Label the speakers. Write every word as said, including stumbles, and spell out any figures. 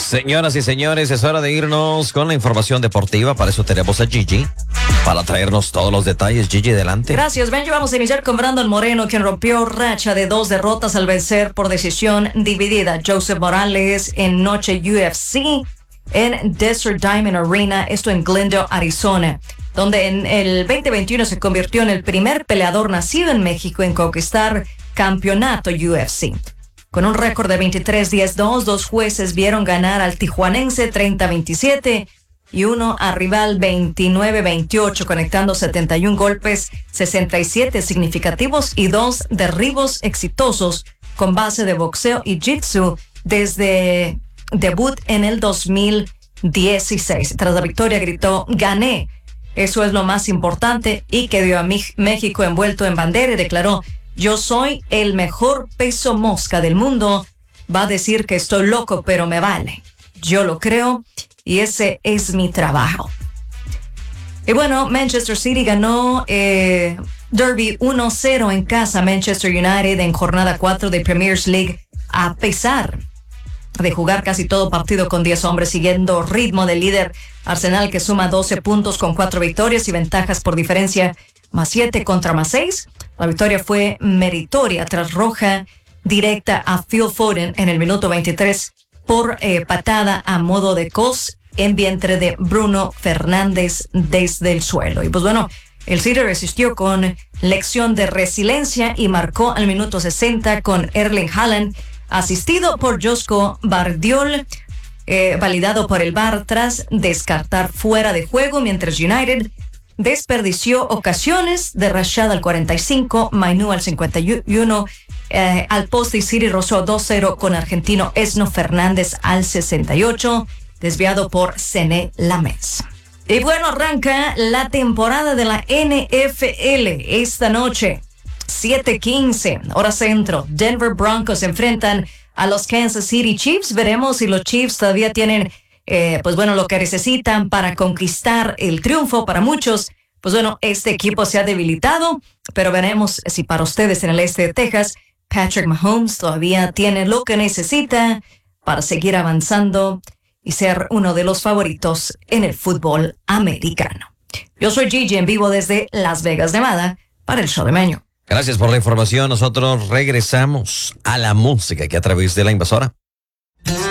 Speaker 1: Señoras y señores, es hora de irnos con la información deportiva. Para eso tenemos a Gigi, para traernos todos los detalles. Gigi, adelante.
Speaker 2: Gracias, Benji. Vamos a iniciar con Brandon Moreno, quien rompió racha de dos derrotas al vencer por decisión dividida Joseph Morales en noche U F C en Desert Diamond Arena, esto en Glendale, Arizona, donde en el veinte veintiuno se convirtió en el primer peleador nacido en México en conquistar campeonato U F C. Con un récord de veintitrés diez dos, dos jueces vieron ganar al tijuanense treinta veintisiete y uno a rival veintinueve veintiocho, conectando setenta y uno golpes, sesenta y siete significativos y dos derribos exitosos con base de boxeo y jiu-jitsu desde debut en el dos mil dieciséis. Tras la victoria gritó: "Gané, eso es lo más importante", y quedó a México envuelto en bandera y declaró: "Yo soy el mejor peso mosca del mundo. Va a decir que estoy loco, pero me vale. Yo lo creo y ese es mi trabajo". Y bueno, Manchester City ganó eh, Derby uno cero en casa. Manchester United en jornada cuatro de Premier League, a pesar de jugar casi todo partido con diez hombres, siguiendo ritmo del líder Arsenal, que suma doce puntos con cuatro victorias y ventajas por diferencia más siete contra más seis. La victoria fue meritoria tras roja directa a Phil Foden en el minuto veintitrés por eh, patada a modo de cos en vientre de Bruno Fernández desde el suelo. Y pues bueno, el City resistió con lección de resiliencia y marcó al minuto sesenta con Erling Haaland, asistido por Josko Bardiol, eh, validado por el V A R tras descartar fuera de juego, mientras United desperdició ocasiones de Rashad al cuarenta y cinco, Mainu al cincuenta y uno, eh, al poste, y City rozó dos cero con argentino Esno Fernández al sesenta y ocho, desviado por Sené Lames. Y bueno, arranca la temporada de la N F L esta noche. siete quince, hora centro. Denver Broncos se enfrentan a los Kansas City Chiefs. Veremos si los Chiefs todavía tienen Eh, pues bueno, lo que necesitan para conquistar el triunfo. Para muchos, pues bueno, este equipo se ha debilitado, pero veremos si para ustedes en el este de Texas, Patrick Mahomes todavía tiene lo que necesita para seguir avanzando y ser uno de los favoritos en el fútbol americano. Yo soy Gigi, en vivo desde Las Vegas, Nevada, para el Show de Meño.
Speaker 1: Gracias por la información. Nosotros regresamos a la música que a través de la invasora.